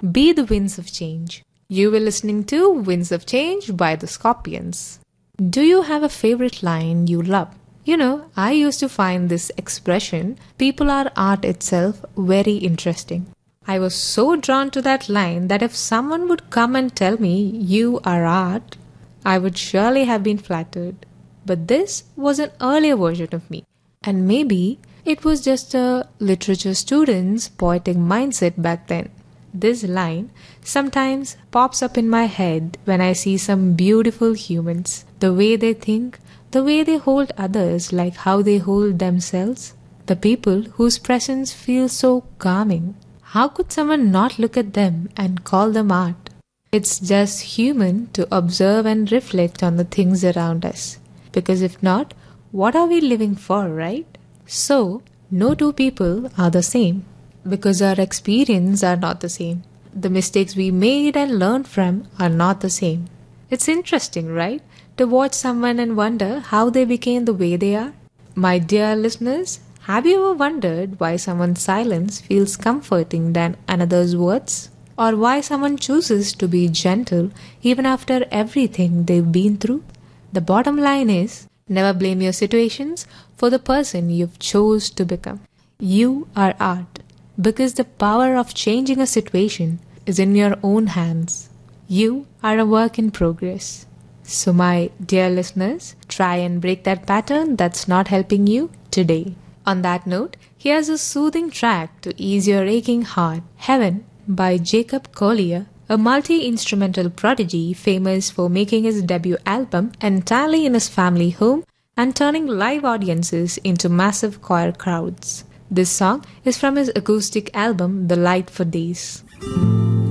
Be the winds of change. You were listening to Winds of Change by the Scorpions. Do you have a favorite line you love? I used to find this expression, people are art itself, very interesting. I was so drawn to that line that if someone would come and tell me, you are art, I would surely have been flattered. But this was an earlier version of me. And maybe it was just a literature student's poetic mindset back then. This line sometimes pops up in my head when I see some beautiful humans. The way they think, the way they hold others like how they hold themselves. The people whose presence feels so calming. How could someone not look at them and call them art? It's just human to observe and reflect on the things around us. Because if not, what are we living for, right? So, no two people are the same. Because our experiences are not the same. The mistakes we made and learned from are not the same. It's interesting, right? To watch someone and wonder how they became the way they are. My dear listeners, have you ever wondered why someone's silence feels comforting than another's words? Or why someone chooses to be gentle even after everything they've been through? The bottom line is, never blame your situations for the person you've chose to become. You are art. Because the power of changing a situation is in your own hands. You are a work in progress. So my dear listeners, try and break that pattern that's not helping you today. On that note, here's a soothing track to ease your aching heart, Heaven by Jacob Collier, a multi-instrumental prodigy famous for making his debut album entirely in his family home and turning live audiences into massive choir crowds. This song is from his acoustic album The Light for Days.